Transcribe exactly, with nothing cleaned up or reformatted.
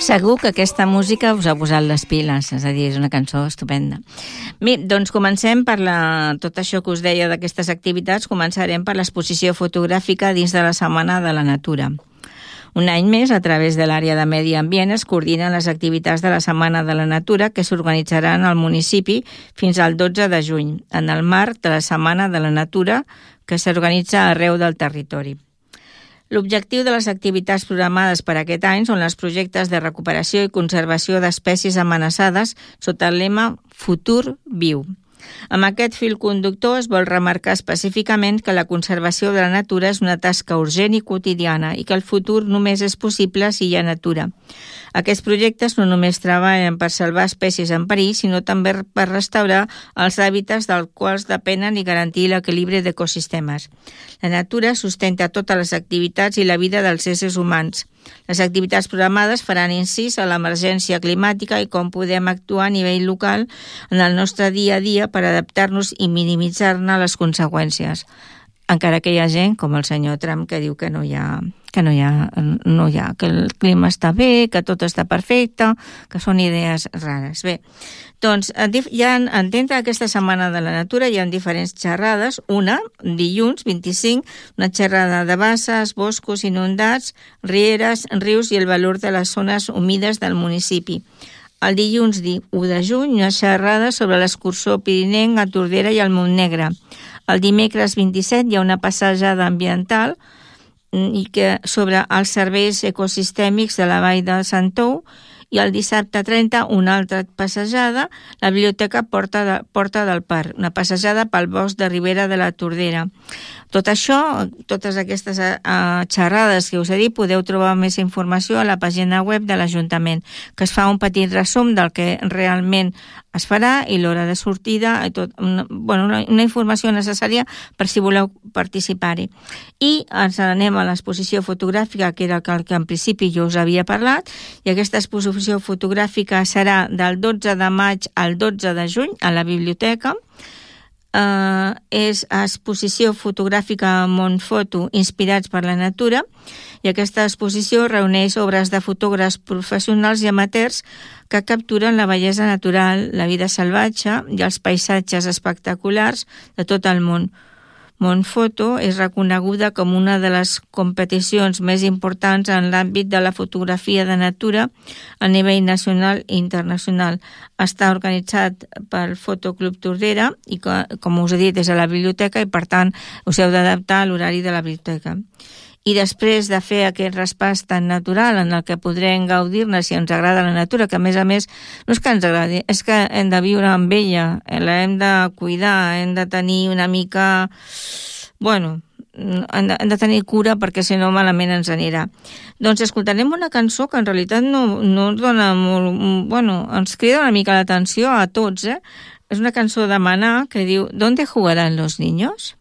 Segur que aquesta música us ha posat les piles, és a dir, és una cançó estupenda. Bé, doncs comencem per la... tot això que us deia d'aquestes activitats, començarem per l'exposició fotogràfica dins de la Setmana de la Natura. Un any més, a través de l'àrea de Medi Ambient, es coordinen les activitats de la Setmana de la Natura que s'organitzaran al municipi fins al dotze de juny, en el marc de la Setmana de la Natura que s'organitza arreu del territori. L'objectiu de les activitats programades per aquest any són els projectes de recuperació i conservació d'espècies amenaçades sota el lema Futur Viu. Amb aquest fil conductor es vol remarcar específicament que la conservació de la natura és una tasca urgent i quotidiana i que el futur només és possible si hi ha natura. Aquests projectes no només treballen per salvar espècies en perill, sinó també per restaurar els hàbitats dels quals depenen i garantir l'equilibri d'ecosistemes. La natura sustenta totes les activitats i la vida dels éssers humans. Les activitats programades faran incís a l'emergència climàtica i com podem actuar a nivell local en el nostre dia a dia per adaptar-nos i minimitzar-ne les conseqüències. Encara que hi ha gent, com el senyor Trump, que diu que no hi ha, que no hi ha, no hi ha, que el clima està bé, que tot està perfecte, que són idees rares. Bé, doncs, hi ha, dintre d'aquesta Setmana de la Natura hi ha diferents xerrades. Una, dilluns vint-i-cinc, una xerrada de basses, boscos inundats, rieres, rius i el valor de les zones humides del municipi. El dilluns u de juny, una xerrada sobre l'escurçó pirinenc a Tordera i al Montnegre. El dimecres vint-i-set hi ha una passejada ambiental i que sobre els serveis ecosistèmics de la vall de Santou, i el dissabte trenta una altra passejada, la Biblioteca Porta, de, Porta del Parc, una passejada pel bosc de Ribera de la Tordera. Tot això, totes aquestes uh, xerrades que us he dit, podeu trobar més informació a la pàgina web de l'Ajuntament, que es fa un petit resum del que realment es farà i l'hora de sortida, i tot, una, bueno, una, una informació necessària per si voleu participar-hi. I ens anem a l'exposició fotogràfica, que era el que en principi jo us havia parlat, i aquesta exposició fotogràfica serà del dotze de maig al dotze de juny a la biblioteca. Uh, és exposició fotogràfica Montfoto inspirats per la natura, i aquesta exposició reuneix obres de fotògrafs professionals i amateurs que capturen la bellesa natural, la vida salvatge i els paisatges espectaculars de tot el món. Montfoto és reconeguda com una de les competicions més importants en l'àmbit de la fotografia de natura a nivell nacional i internacional. Està organitzat pel Fotoclub Tordera i, com us he dit, és a la biblioteca i, per tant, us heu d'adaptar a l'horari de la biblioteca. I després de fer aquest repàs tan natural en el que podrem gaudir-ne si ens agrada la natura, que a més a més no és que ens agradi, és que hem de viure amb ella, l'hem de cuidar, hem de tenir una mica... Bueno, hem de, hem de tenir cura perquè si no malament ens anirà. Doncs escoltarem una cançó que en realitat no, no ens dona molt... Bueno, ens crida una mica l'atenció a tots, eh? És una cançó de Maná que diu «¿Dónde jugarán los niños?».